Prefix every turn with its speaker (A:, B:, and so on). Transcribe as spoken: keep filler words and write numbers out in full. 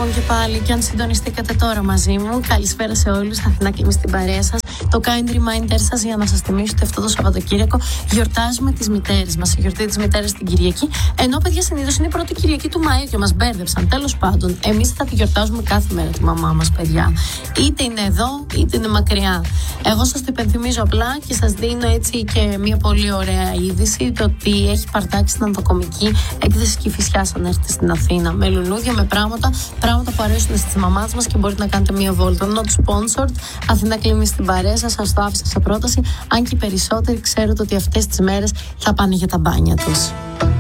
A: λοιπόν και πάλι. Και αν συντονιστήκατε τώρα μαζί μου, καλησπέρα σε όλους. Αθηνά και εμείς στην παρέα σας. Το kind reminder σας για να σας θυμίσω ότι αυτό το Σαββατοκύριακο γιορτάζουμε τις μητέρες μας. Η γιορτή της μητέρας την Κυριακή. Ενώ, παιδιά, συνήθως είναι η πρώτη Κυριακή του Μαΐου και μας μπέρδεψαν. Τέλος πάντων, εμείς θα τη γιορτάζουμε κάθε μέρα τη μαμά μας, παιδιά. Είτε είναι εδώ, είτε είναι μακριά. Εγώ σας το υπενθυμίζω απλά και σας δίνω έτσι και μια πολύ ωραία είδηση. Το ότι έχει παρτάξει στην Ανδοκομική έκθεση Κηφισιάς αν έρθετε στην Αθήνα. Με λουλούδια, με πράγματα, πράγματα που αρέσουν στις μαμάδες μας και μπορείτε να κάνετε μια βόλτα. Not sponsored. Αθηνά κλείνει στην παρέα σας. Σας το άφησα σε πρόταση. Αν και οι περισσότεροι ξέρετε ότι αυτές τις μέρες θα πάνε για τα μπάνια τους.